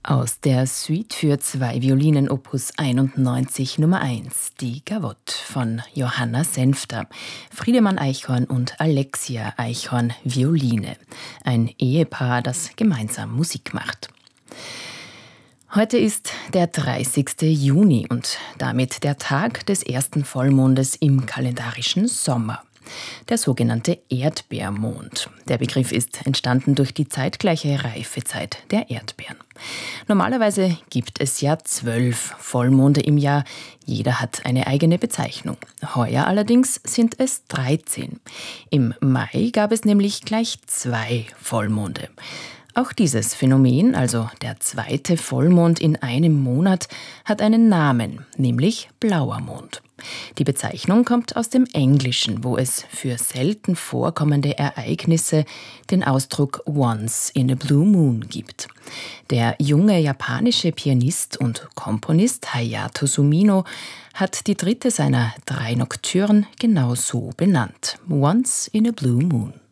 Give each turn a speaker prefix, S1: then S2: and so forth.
S1: Aus der Suite für zwei Violinen Opus 91 Nummer 1, die Gavotte von Johanna Senfter, Friedemann Eichhorn und Alexia Eichhorn Violine. Ein Ehepaar, das gemeinsam Musik macht. Heute ist der 30. Juni und damit der Tag des ersten Vollmondes im kalendarischen Sommer. Der sogenannte Erdbeermond. Der Begriff ist entstanden durch die zeitgleiche Reifezeit der Erdbeeren. Normalerweise gibt es ja 12 Vollmonde im Jahr. Jeder hat eine eigene Bezeichnung. Heuer allerdings sind es 13. Im Mai gab es nämlich gleich 2 Vollmonde. Auch dieses Phänomen, also der zweite Vollmond in einem Monat, hat einen Namen, nämlich blauer Mond. Die Bezeichnung kommt aus dem Englischen, wo es für selten vorkommende Ereignisse den Ausdruck Once in a Blue Moon gibt. Der junge japanische Pianist und Komponist Hayato Sumino hat die dritte seiner 3 Nocturnen genau so benannt: Once in a Blue Moon.